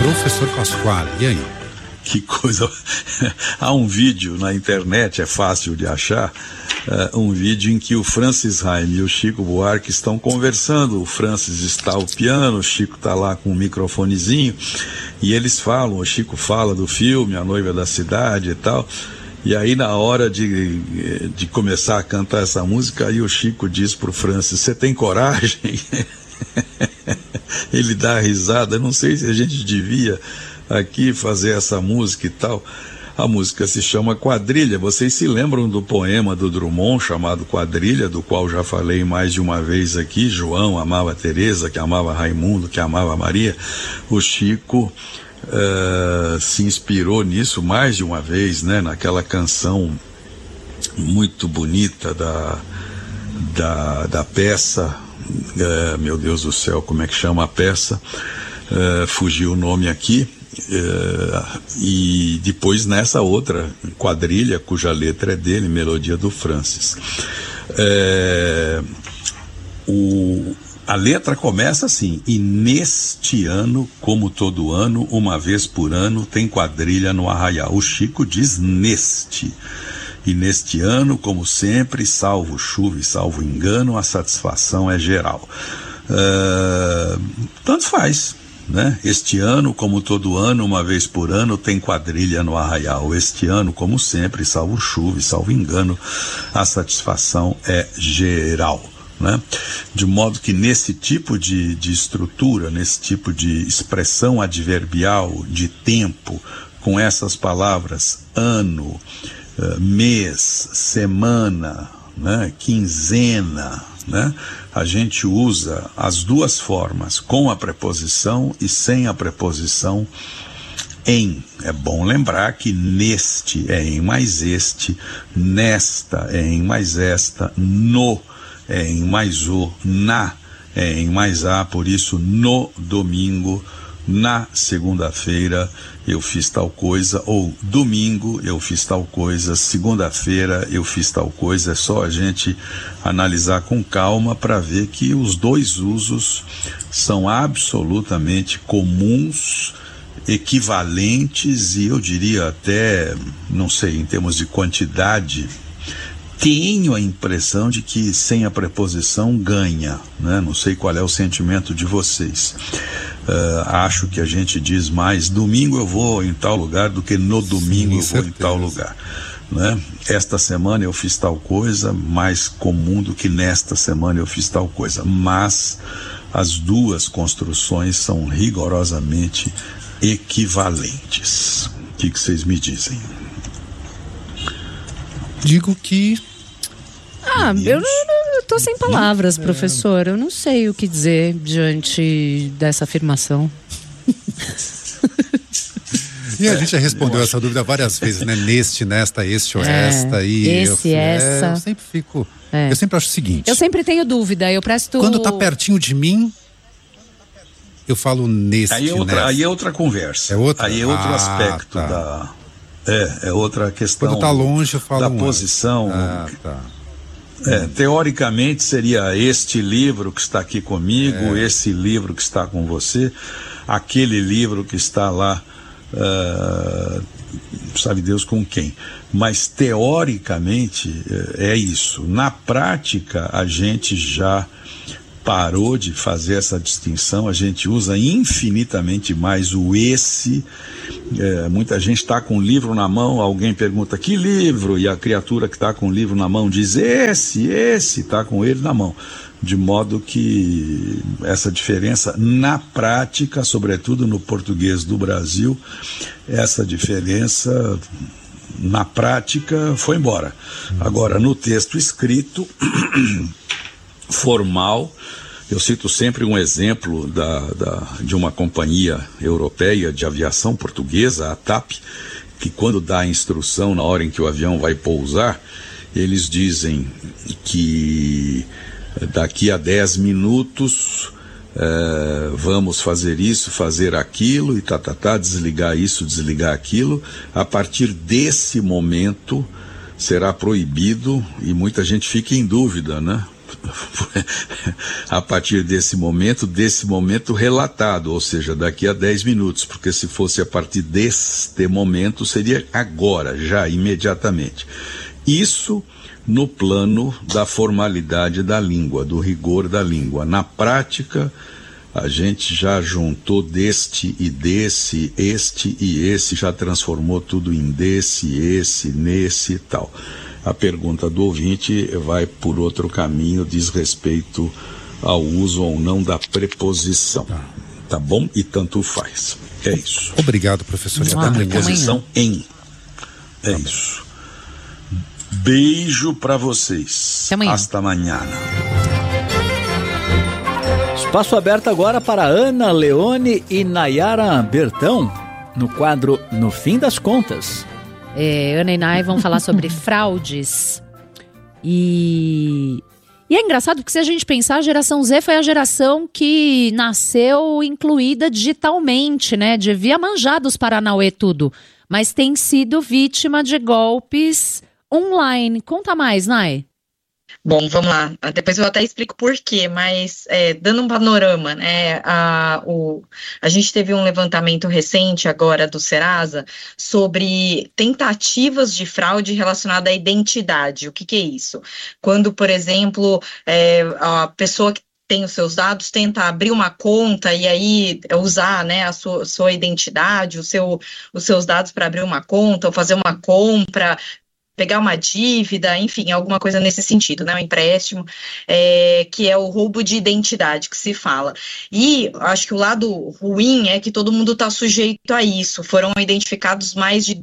Professor Pasquale, e aí? Que coisa. Há um vídeo na internet, é fácil de achar, um vídeo em que o Francis Haim e o Chico Buarque estão conversando. O Francis está ao piano, o Chico está lá com um microfonezinho, e eles falam, o Chico fala do filme A Noiva da Cidade e tal. E aí, na hora de começar a cantar essa música, aí o Chico diz pro Francis: você tem coragem? Ele dá risada. Não sei se a gente devia aqui fazer essa música e tal. A música se chama Quadrilha. Vocês se lembram do poema do Drummond chamado Quadrilha, do qual já falei mais de uma vez aqui? João amava Teresa, que amava Raimundo, que amava Maria. O Chico se inspirou nisso mais de uma vez, né? Naquela canção muito bonita da peça, meu Deus do céu, como é que chama a peça? Fugiu o nome aqui. E depois nessa outra Quadrilha, cuja letra é dele, melodia do Francis. A letra começa assim: e neste ano, como todo ano, uma vez por ano, tem quadrilha no Arraial. O Chico diz neste. E neste ano, como sempre, salvo chuva e salvo engano, a satisfação é geral. Tanto faz, né? Este ano, como todo ano, uma vez por ano, tem quadrilha no Arraial. Este ano, como sempre, salvo chuva e salvo engano, a satisfação é geral. Né? De modo que nesse tipo de estrutura, nesse tipo de expressão adverbial de tempo, com essas palavras ano, mês, semana, né? Quinzena, né? A gente usa as duas formas, com a preposição e sem a preposição em. É bom lembrar que neste é em mais este, nesta é em mais esta, no é em mais o, na é em mais a, por isso no domingo, na segunda-feira eu fiz tal coisa, ou domingo eu fiz tal coisa, segunda-feira eu fiz tal coisa. É só a gente analisar com calma para ver que os dois usos são absolutamente comuns, equivalentes, e eu diria até, não sei, em termos de quantidade, tenho a impressão de que sem a preposição ganha, né? Não sei qual é o sentimento de vocês. Acho que a gente diz mais domingo eu vou em tal lugar do que no domingo eu vou em tal lugar, né? Esta semana eu fiz tal coisa, mais comum do que nesta semana eu fiz tal coisa. Mas as duas construções são rigorosamente equivalentes. O que vocês me dizem? Digo que... eu tô sem palavras, professor. Eu não sei o que dizer diante dessa afirmação. E a gente já respondeu essa dúvida várias vezes, né? Neste, nesta, este ou esta. E esse, essa. Eu sempre fico... Eu sempre acho o seguinte... Eu sempre tenho dúvida, eu presto... Quando tá pertinho de mim, eu falo neste, aí é outra conversa. Aí é outro aspecto da... É outra questão. Quando tá longe, eu falo da posição. Teoricamente seria este livro que está aqui comigo, esse livro que está com você, aquele livro que está lá, sabe Deus com quem. Mas teoricamente é isso. Na prática, a gente já parou de fazer essa distinção, a gente usa infinitamente mais o esse. Muita gente está com o livro na mão, alguém pergunta que livro, e a criatura que está com o livro na mão diz esse está com ele na mão. De modo que essa diferença na prática, sobretudo no português do Brasil, essa diferença na prática foi embora. Agora, no texto escrito, formal, eu cito sempre um exemplo de uma companhia europeia de aviação portuguesa, a TAP, que quando dá a instrução na hora em que o avião vai pousar, eles dizem que daqui a 10 minutos vamos fazer isso, fazer aquilo, e desligar isso, desligar aquilo. A partir desse momento será proibido, e muita gente fica em dúvida, né? a partir desse momento relatado, ou seja, daqui a 10 minutos, porque se fosse a partir deste momento, seria agora, já, imediatamente. Isso no plano da formalidade da língua, do rigor da língua. Na prática, a gente já juntou deste e desse, este e esse, já transformou tudo em desse, esse, nesse e tal. A pergunta do ouvinte vai por outro caminho, diz respeito ao uso ou não da preposição. Tá bom? E tanto faz. É isso. Obrigado, professor. Da preposição em. É isso. Beijo para vocês. Hasta amanhã. Espaço aberto agora para Ana Leone e Nayara Bertão, no quadro No Fim das Contas. Ana e Nay vão falar sobre fraudes. E é engraçado porque, se a gente pensar, a geração Z foi a geração que nasceu incluída digitalmente, né? Devia manjar dos Paranauê tudo, mas tem sido vítima de golpes online. Conta mais, Nay. Bom, vamos lá. Depois eu até explico por quê, mas dando um panorama, né? A gente teve um levantamento recente agora do Serasa sobre tentativas de fraude relacionada à identidade. O que é isso? Quando, por exemplo, a pessoa que tem os seus dados, tenta abrir uma conta e aí usar, né, a sua identidade, os seus dados para abrir uma conta ou fazer uma compra, pegar uma dívida, enfim, alguma coisa nesse sentido, né, um empréstimo, que é o roubo de identidade que se fala. E acho que o lado ruim é que todo mundo está sujeito a isso. Foram identificados mais de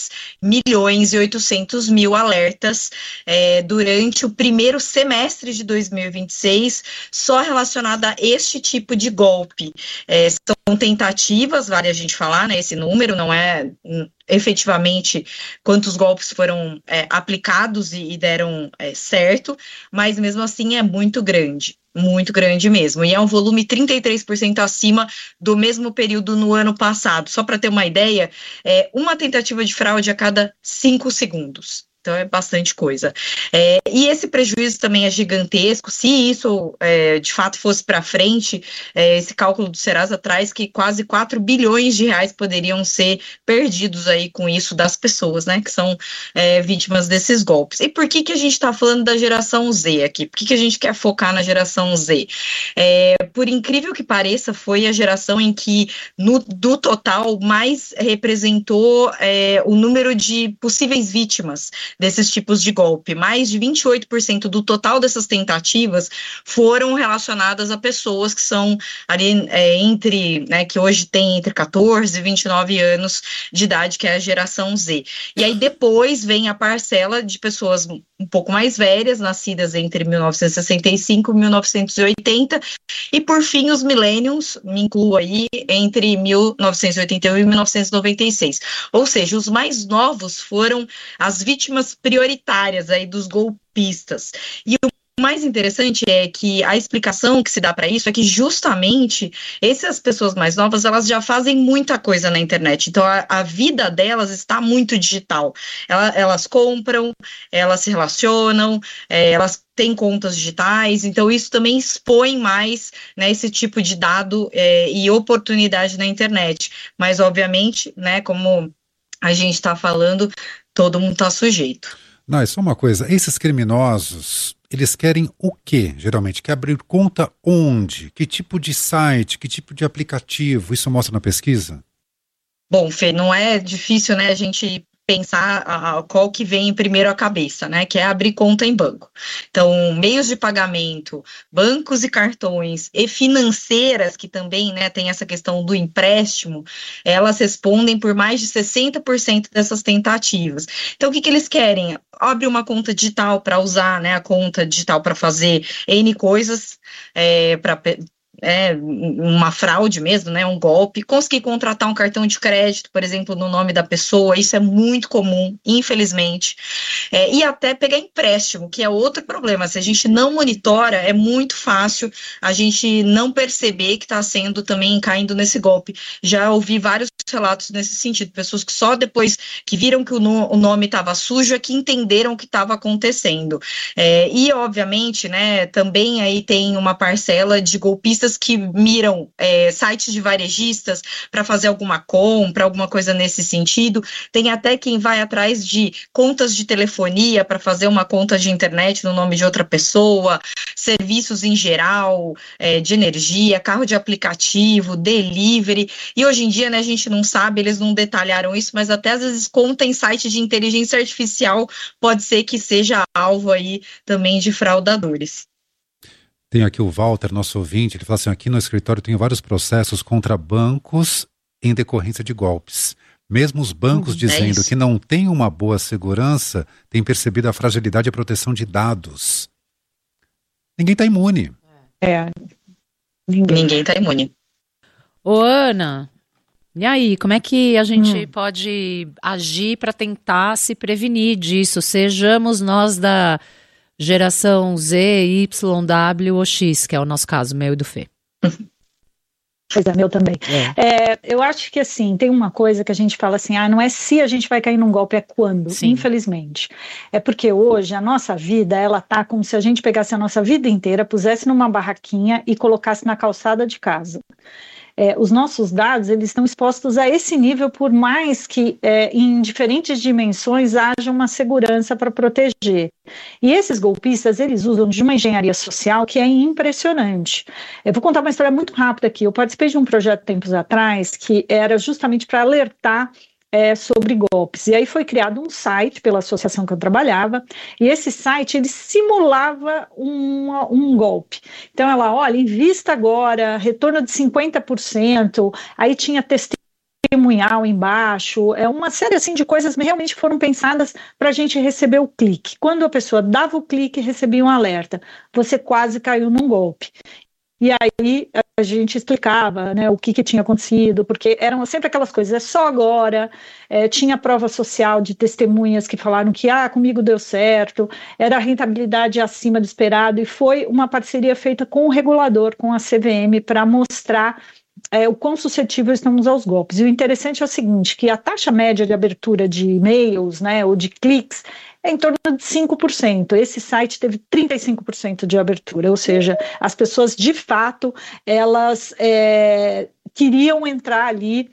2.800.000 alertas durante o primeiro semestre de 2026, só relacionado a este tipo de golpe. São tentativas, vale a gente falar, né, esse número não é efetivamente quantos golpes foram aplicados e deram certo, mas mesmo assim é muito grande mesmo, e é um volume 33% acima do mesmo período no ano passado. Só para ter uma ideia, uma tentativa de fraude a cada 5 segundos. Então é bastante coisa. E esse prejuízo também é gigantesco. Se isso de fato fosse para frente, esse cálculo do Serasa traz que quase 4 bilhões de reais poderiam ser perdidos aí com isso das pessoas, né, que são vítimas desses golpes. E por que a gente está falando da geração Z aqui? Por que a gente quer focar na geração Z? Por incrível que pareça, foi a geração em que, do total, mais representou o número de possíveis vítimas desses tipos de golpe. Mais de 28% do total dessas tentativas foram relacionadas a pessoas que são ali que hoje tem entre 14 e 29 anos de idade, que é a geração Z. E aí depois vem a parcela de pessoas um pouco mais velhas, nascidas entre 1965 e 1980, e por fim os millennials, me incluo aí, entre 1981 e 1996. Ou seja, os mais novos foram as vítimas prioritárias aí dos golpistas. E o mais interessante é que a explicação que se dá para isso é que justamente essas pessoas mais novas, elas já fazem muita coisa na internet, então a vida delas está muito digital. Elas compram, elas se relacionam, elas têm contas digitais, então isso também expõe mais, né, esse tipo de dado e oportunidade na internet. Mas obviamente, né, como a gente está falando, todo mundo está sujeito. Não, é só uma coisa, esses criminosos, eles querem o quê, geralmente? Quer abrir conta onde? Que tipo de site, que tipo de aplicativo? Isso mostra na pesquisa? Bom, Fê, não é difícil, né, a gente pensar qual que vem primeiro à cabeça, né, que é abrir conta em banco. Então, meios de pagamento, bancos e cartões e financeiras, que também, né, tem essa questão do empréstimo, elas respondem por mais de 60% dessas tentativas. Então, o que eles querem? Abre uma conta digital para usar, né, a conta digital para fazer N coisas, uma fraude mesmo, né, um golpe, conseguir contratar um cartão de crédito, por exemplo, no nome da pessoa, isso é muito comum, infelizmente, e até pegar empréstimo, que é outro problema. Se a gente não monitora, é muito fácil a gente não perceber que está sendo também caindo nesse golpe. Já ouvi vários relatos nesse sentido, pessoas que só depois que viram que o nome estava sujo é que entenderam o que estava acontecendo. E, obviamente, né, também aí tem uma parcela de golpistas que miram sites de varejistas para fazer alguma compra, alguma coisa nesse sentido. Tem até quem vai atrás de contas de telefonia para fazer uma conta de internet no nome de outra pessoa, serviços em geral, de energia, carro de aplicativo, delivery. E hoje em dia, né, a gente não sabe, eles não detalharam isso, mas até às vezes conta em site de inteligência artificial pode ser que seja alvo aí também de fraudadores. Tem aqui o Walter, nosso ouvinte, ele fala assim, aqui no escritório tem vários processos contra bancos em decorrência de golpes. Mesmo os bancos dizendo que não tem uma boa segurança, têm percebido a fragilidade e a proteção de dados. Ninguém está imune. Ninguém está imune. Ô, Ana, e aí, como é que a gente pode agir para tentar se prevenir disso? Sejamos nós da geração Z, Y, W ou X, que é o nosso caso, meu e do Fê. Pois é, meu também. Eu acho que, assim, tem uma coisa que a gente fala assim, não é se a gente vai cair num golpe, é quando, infelizmente. É porque hoje a nossa vida, ela tá como se a gente pegasse a nossa vida inteira, pusesse numa barraquinha e colocasse na calçada de casa. Os nossos dados, eles estão expostos a esse nível, por mais que em diferentes dimensões haja uma segurança para proteger. E esses golpistas, eles usam de uma engenharia social que é impressionante. Eu vou contar uma história muito rápida aqui. Eu participei de um projeto tempos atrás que era justamente para alertar sobre golpes. E aí foi criado um site pela associação que eu trabalhava, e esse site, ele simulava um golpe. Então ela, olha, invista agora, retorno de 50%, aí tinha testemunhal embaixo, uma série assim de coisas que realmente foram pensadas para a gente receber o clique. Quando a pessoa dava o clique, recebia um alerta. Você quase caiu num golpe. E aí a gente explicava, né, o que tinha acontecido, porque eram sempre aquelas coisas, é só agora, tinha prova social de testemunhas que falaram que, comigo deu certo, era a rentabilidade acima do esperado, e foi uma parceria feita com o regulador, com a CVM, para mostrar o quão suscetível estamos aos golpes. E o interessante é o seguinte, que a taxa média de abertura de e-mails, né, ou de cliques, é em torno de 5%. Esse site teve 35% de abertura, ou seja, as pessoas, de fato, elas queriam entrar ali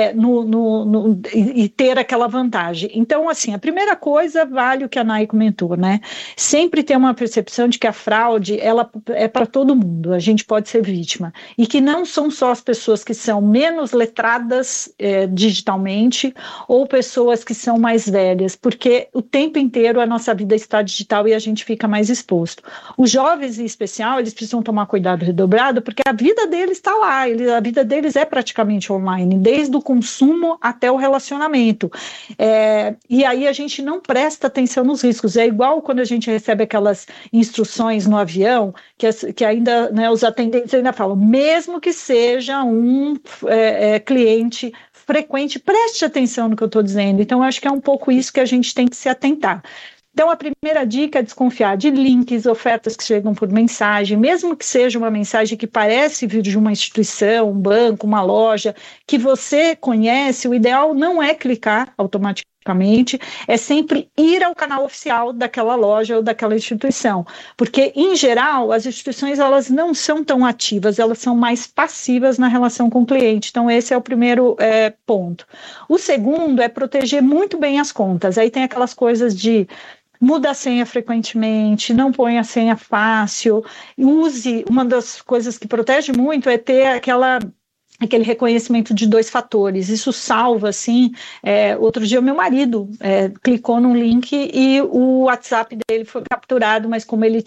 e ter aquela vantagem. Então, assim, a primeira coisa vale o que a Nay comentou, né? Sempre ter uma percepção de que a fraude, ela é para todo mundo, a gente pode ser vítima. E que não são só as pessoas que são menos letradas digitalmente ou pessoas que são mais velhas, porque o tempo inteiro a nossa vida está digital e a gente fica mais exposto. Os jovens, em especial, eles precisam tomar cuidado redobrado, porque a vida deles está lá, a vida deles é praticamente online, desde o consumo até o relacionamento. E aí a gente não presta atenção nos riscos. É igual quando a gente recebe aquelas instruções no avião, que ainda, né, os atendentes ainda falam, mesmo que seja um cliente frequente, preste atenção no que eu estou dizendo. Então, eu acho que é um pouco isso que a gente tem que se atentar. Então, a primeira dica é desconfiar de links, ofertas que chegam por mensagem, mesmo que seja uma mensagem que parece vir de uma instituição, um banco, uma loja, que você conhece, o ideal não é clicar automaticamente, é sempre ir ao canal oficial daquela loja ou daquela instituição, porque, em geral, as instituições, elas não são tão ativas, elas são mais passivas na relação com o cliente. Então, esse é o primeiro ponto. O segundo é proteger muito bem as contas. Aí tem aquelas coisas de muda a senha frequentemente, não põe a senha fácil, use, uma das coisas que protege muito é ter aquele reconhecimento de 2 fatores, isso salva, assim, outro dia o meu marido clicou num link e o WhatsApp dele foi capturado, mas como ele